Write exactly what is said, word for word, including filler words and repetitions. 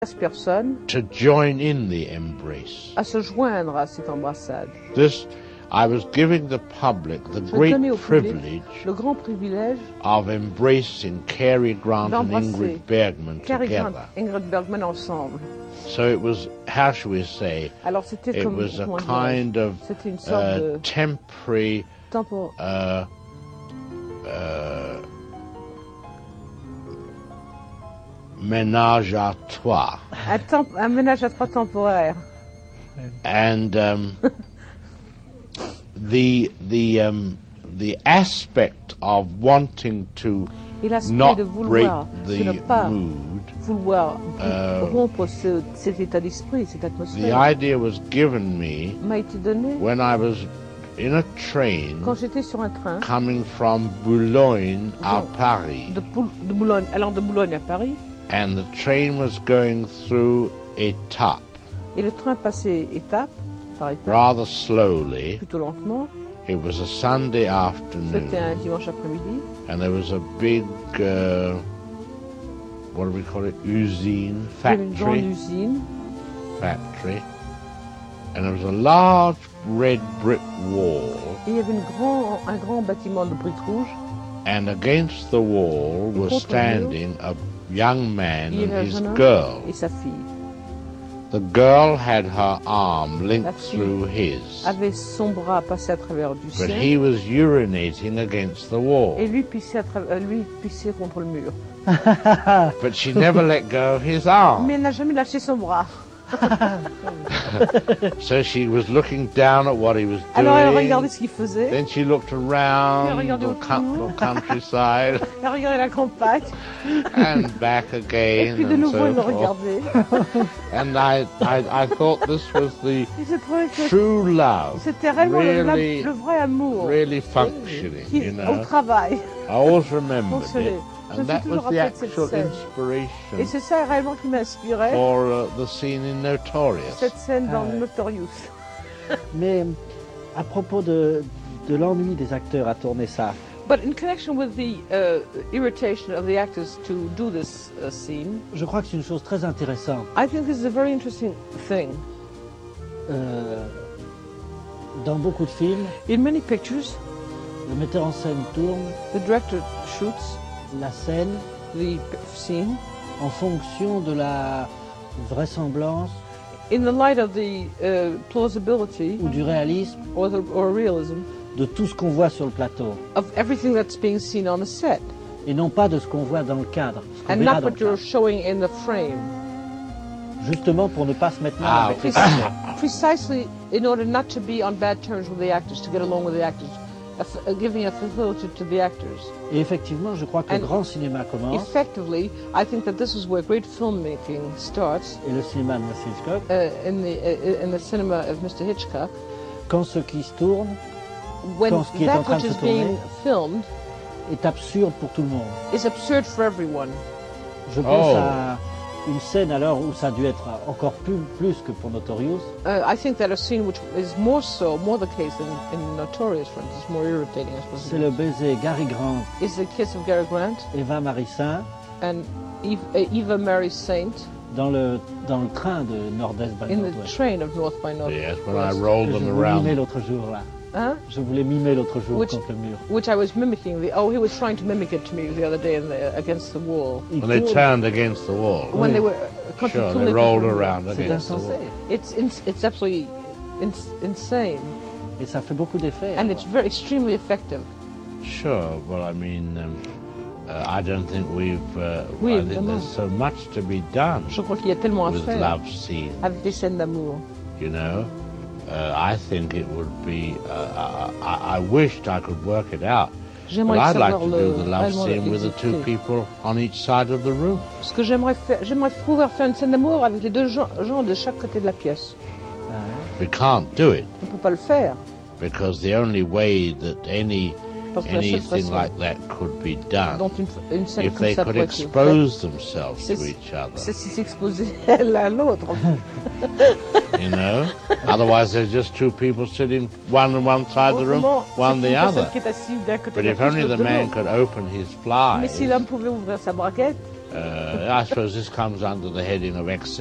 personnes to join in the embrace. à se joindre à cette embrassade. This, I was giving the public the Je great donnais au public privilege le grand privilège of embracing Cary Grant and d'embrasser Ingrid Bergman Cary Grant together. et Ingrid Bergman ensemble. So it was, how shall we say, Alors c'était it comme was a comment kind dirais-je, of c'était une sorte uh, de temporary tempo, uh, uh, ménage à trois. un, temp, un ménage à trois temporaire. And um, the the um, the aspect of wanting to Et l'aspect not de break vouloir, de ne the pas mood, vouloir Euh, rompre ce, cet état d'esprit, cette the atmosphère, idea was given me m'a été donné when I was in a train quand j'étais sur un train coming from Boulogne à Paris, de, Boul- de Boulogne, allant de Boulogne à Paris, and the train was going through Étape et le train passait étape par étape, rather slowly. plutôt lentement. It was a Sunday C'était un afternoon, dimanche après-midi. and there was a big, uh, what do we call it, usine, Il y avait une grande factory, usine. factory, and there was a large red brick wall, Et il y avait une grand, un grand bâtiment de briques rouges. and against the wall was Contre le mur, standing a young man il y and avait un his jeune homme girl. et sa fille. The girl had her arm La linked fille through his, avait son bras passé à travers du but sien he was urinating against the wall. et lui pissait, à tra- euh, lui pissait contre le mur. But she never let go of his arm. Mais elle n'a jamais lâché son bras. So she was looking down at what he was Alors elle regardait doing. ce qu'il faisait, Then she looked around Elle regardait the, coun- autour. the countryside elle regardait la campagne, and back et again puis de and nouveau so elle le forth. regardait. And I, I, I thought this was the Et je trouvais que true love, c'était réellement le, la- really, le vrai amour really functioning, qui, you au know. travail. I always remembered Fonctionnait. it. Je me And suis that toujours was the rappelé de cette actual scène. Et inspiration c'est ça réellement qui m'inspirait, for uh, the scene in Notorious. cette scène dans Ah ouais. Notorious. Mais à propos de, de l'ennui des acteurs à tourner ça, But in connection with the uh, irritation of the actors to do this uh, scene, je crois que c'est une chose très intéressante. I think this is a very interesting thing. Euh, dans beaucoup de films, In many pictures, le metteur en scène tourne the director shoots la scène the p- scene en fonction de la vraisemblance in the light of the uh, plausibility ou du réalisme or, the, or realism de tout ce qu'on voit sur le plateau of everything that's being seen on the set, et non pas de ce qu'on voit dans le cadre, ce qu'on and verra not dans le what you're cadre. showing in the frame. Justement pour ne pas se mettre mal Ah, avec les Precis- acteurs. Precisely in order not to be on bad terms with the actors, to get along with the actors, a f- uh, giving a facility to the actors. Et effectivement, je crois que le And grand cinéma commence Effectively, I think that this is where great filmmaking starts et le cinéma de Monsieur Hitchcock, uh, in the uh, in the cinema of Mister Hitchcock, quand ce qui se tourne when Quand ce qui est en that train which de is se tourner being filmed est absurde pour tout le monde. is absurd for everyone. Je pense Oh. à une scène alors où ça a dû être encore plus, plus que pour Notorious, Uh, I think that a scene which is more so, more the case than in Notorious, for instance, more irritating, I suppose, c'est le baiser Gary Grant, is the kiss of Gary Grant Eva Marissin and Eve, uh, Eva Mary Saint dans le, dans le train de Nord-Est by in the Northwest. train of North by Northwest. Yes, when I rolled Que je them voulais mimer around. l'autre jour là. Huh? Je voulais mimer l'autre jour Which- contre le mur. Which I was mimicking. The, oh, he was trying to mimic it to me the other day in the, against the wall. Il When they tourne, turned against the wall. When Oui. they were uh, quand ils Sure, tournaient they rolled contre le mur. around c'est against the insensé. wall. It's ins- it's absolutely ins- insane, Et ça fait beaucoup d'effets. and alors. it's very extremely effective. Sure. Well, I mean, um, uh, I don't think we've. Uh, Oui, I think évidemment. there's so much to be done Je crois qu'il y a tellement à with faire love scene. avec des scènes d'amour. You know, uh, I think it would be. Uh, I, I wished I could work it out, but J'aimerais I'd like savoir to le, do the love réellement scene with the two l'exécuter. people on each side of the room. Parce que j'aimerais faire, j'aimerais pouvoir faire une scène d'amour avec les deux gens, gens de chaque côté de la pièce. Ah, We can't do it On peut pas le faire because the only way that any parce que la seule anything façon like that could be done dont une, une scène if comme they ça could pourrait être faite, expose themselves c'est to each other. c'est si s'exposer l'un à l'autre. You know, otherwise there's just two people sitting one on one side of the room, Autrement, one c'est the une personne other. qui est assise d'un côté But de la if pièce, only l'autre the de man l'autre. could open his Mais si flies l'homme pouvait ouvrir sa braguette Uh, I suppose this comes under the heading of ex